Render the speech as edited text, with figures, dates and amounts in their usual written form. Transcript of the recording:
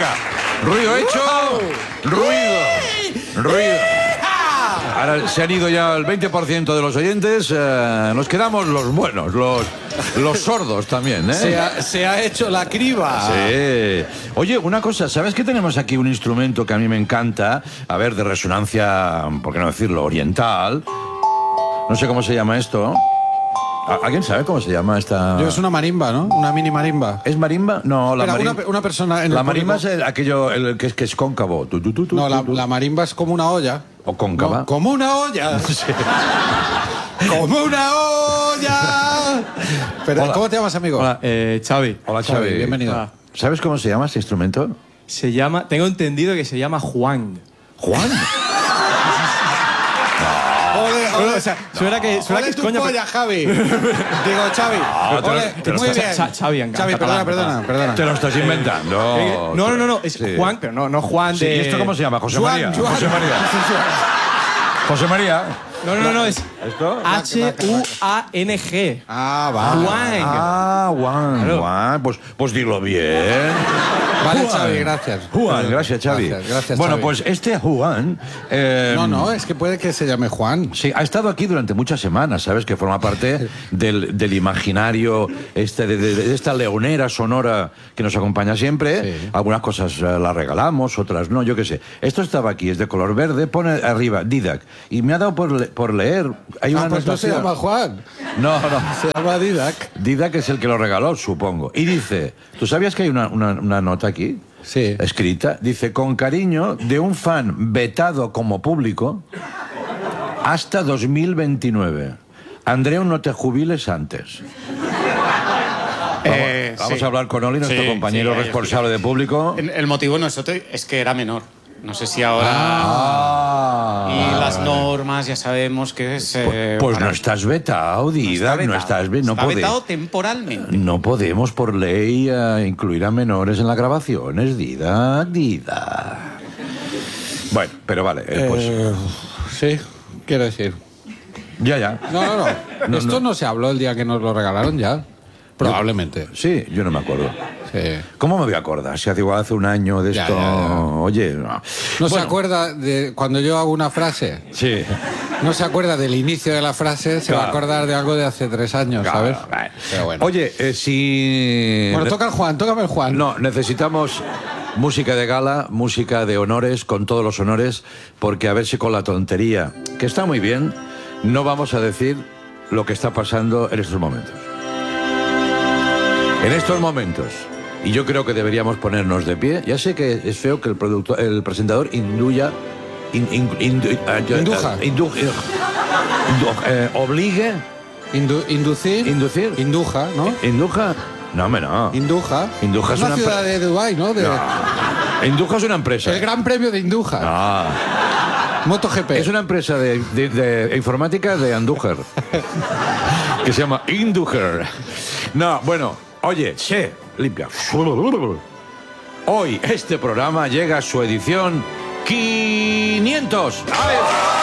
Venga, ruido hecho, ruido. Ahora se han ido ya el 20% de los oyentes. Nos quedamos los buenos, los sordos también, ¿eh? Se ha hecho la criba. Sí. Oye, una cosa, ¿sabes que tenemos aquí un instrumento que a mí me encanta? A ver, de resonancia, ¿por qué no decirlo? Oriental. No sé cómo se llama esto. ¿Alguien sabe cómo se llama esta...? Es una marimba, ¿no? Una mini marimba. ¿Es marimba? No, la marimba... Una persona en la el marimba público... es aquello que es cóncavo. No, la marimba es como una olla. ¿O cóncava? No, como una olla. Sí. ¡Como una olla! Pero, Hola. ¿cómo te llamas, amigo? Hola, Xavi. Hola, Xavi. Bienvenido. Hola. ¿Sabes cómo se llama este instrumento? Se llama... Tengo entendido que se llama Juan. ¿Juan? Bueno, o sea, suena que es tu coña, polla, Javi. Digo, Xavi. Muy bien. Xavi, Xavi, perdona. Te lo estás inventando. No, es Sí. Juan, pero no Juan Sí, de... ¿y esto cómo se llama? José Juan, María. Juan. José María. José María. No, es ¿Esto? H-U-A-N-G. Ah, vale. Juan. Claro. Juan. Pues dilo bien. Vale, Juan. Xavi, gracias. Juan, gracias, Xavi. Gracias, bueno, Xavi. pues este Juan... No, es que puede que se llame Juan. Sí, ha estado aquí durante muchas semanas, ¿sabes? Que forma parte del imaginario de esta leonera sonora que nos acompaña siempre. Sí. Algunas cosas las regalamos, otras no, yo qué sé. Esto estaba aquí, es de color verde, pone arriba Didac. Y me ha dado por leer. Hay una Pues no se anotación. llama Juan. No. Se llama Didac. Didac es el que lo regaló, supongo. Y dice, ¿tú sabías que hay una nota aquí? Sí. Escrita. Dice, con cariño de un fan vetado como público hasta 2029. Andreu, no te jubiles antes. Vamos Sí. a hablar con Oli, nuestro Sí, compañero sí, responsable de público. El motivo no es otro, es que era menor. No sé si ahora... Y las normas ya sabemos que es... Pues no estás vetado, Didac, no estás vetado. Está vetado temporalmente. No podemos por ley incluir a menores en las grabaciones, Didac. Bueno, pero vale, pues... Sí, quiero decir. Ya. No. Esto no se habló el día que nos lo regalaron ya. Probablemente. Sí, yo no me acuerdo. Sí. ¿Cómo me voy a acordar? Si hace igual hace un año de Ya, esto... ya. Oye, no. No se acuerda de cuando yo hago una frase. Sí. No se acuerda del inicio de la frase, se va a acordar de algo de hace 3 años, ¿sabes? Vale. Pero bueno. Oye, si... Bueno, toca el Juan, tócame el Juan. No, necesitamos música de gala, música de honores, con todos los honores, porque a ver si con la tontería, que está muy bien, no vamos a decir lo que está pasando en estos momentos. En estos momentos, y yo creo que deberíamos ponernos de pie, ya sé que es feo que el presentador obligue... Inducir. ¿Inducir? Induja, ¿no? ¿Induja? No, hombre, no. Induja. Induja es una una ciudad de Dubái, ¿no? Induja es una empresa. El Gran Premio de Induja. Ah, MotoGP. es una empresa de informática de Andújar. Que se llama Indújar. No, bueno, oye, limpia. Hoy este programa llega a su edición 500. ¡Ale!